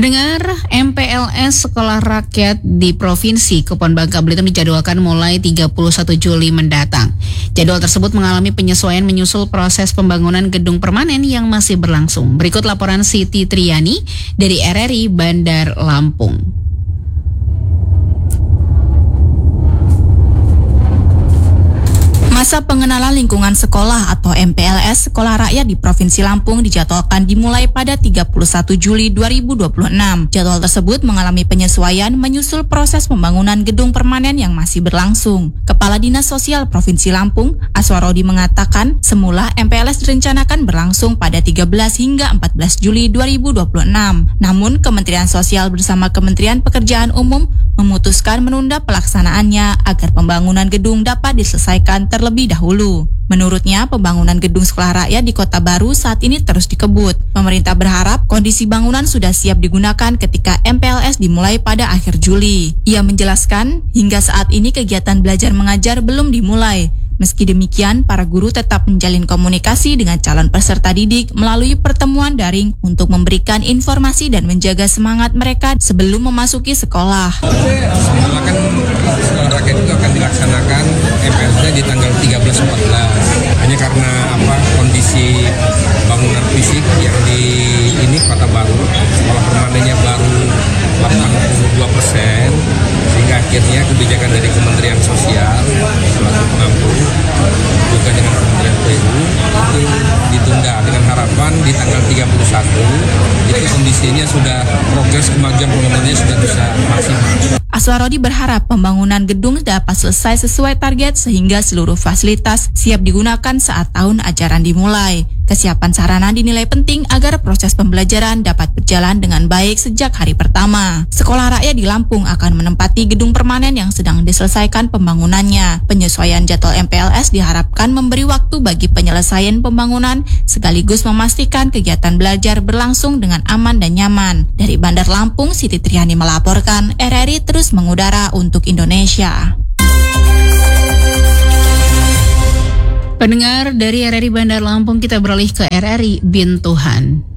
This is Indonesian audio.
Pendengar, MPLS Sekolah Rakyat di Provinsi Kepulauan Bangka Belitung dijadwalkan mulai 31 Juli mendatang. Jadwal tersebut mengalami penyesuaian menyusul proses pembangunan gedung permanen yang masih berlangsung. Berikut laporan Siti Triani dari RRI Bandar Lampung. Masa pengenalan lingkungan sekolah atau MPLS Sekolah Rakyat di Provinsi Lampung dijadwalkan dimulai pada 31 Juli 2026. Jadwal tersebut mengalami penyesuaian menyusul proses pembangunan gedung permanen yang masih berlangsung. Kepala Dinas Sosial Provinsi Lampung, Aswarodi mengatakan, semula MPLS direncanakan berlangsung pada 13 hingga 14 Juli 2026. Namun, Kementerian Sosial bersama Kementerian Pekerjaan Umum memutuskan menunda pelaksanaannya agar pembangunan gedung dapat diselesaikan terlebih dahulu. Menurutnya, pembangunan gedung sekolah rakyat di Kota Baru saat ini terus dikebut. Pemerintah berharap kondisi bangunan sudah siap digunakan ketika MPLS dimulai pada akhir Juli. Ia menjelaskan, hingga saat ini kegiatan belajar mengajar belum dimulai. Meski demikian, para guru tetap menjalin komunikasi dengan calon peserta didik melalui pertemuan daring untuk memberikan informasi dan menjaga semangat mereka sebelum memasuki sekolah. Semula kan sekolah rakyat itu akan dilaksanakan MPLS-nya di tanggal 13-14. Hanya karena kondisi bangunan fisik yang di Kota Baru, sekolah permanennya baru 82%, sehingga akhirnya kebijakan dari Kementerian Sosial selaku pengampu juga dengan Kementerian PU itu ditunda dengan harapan di tanggal 31 itu kondisinya sudah progres kemajuan pembangunannya sudah bisa maksimal. Aswarodi berharap pembangunan gedung dapat selesai sesuai target sehingga seluruh fasilitas siap digunakan saat tahun ajaran dimulai. Kesiapan sarana dinilai penting agar proses pembelajaran dapat berjalan dengan baik sejak hari pertama. Sekolah rakyat di Lampung akan menempati gedung permanen yang sedang diselesaikan pembangunannya. Penyesuaian jadwal MPLS diharapkan memberi waktu bagi penyelesaian pembangunan sekaligus memastikan kegiatan belajar berlangsung dengan aman dan nyaman. Dari Bandar Lampung, Siti Triani melaporkan, RRI terus mengudara untuk Indonesia. Pendengar, dari RRI Bandar Lampung kita beralih ke RRI Bintuhan.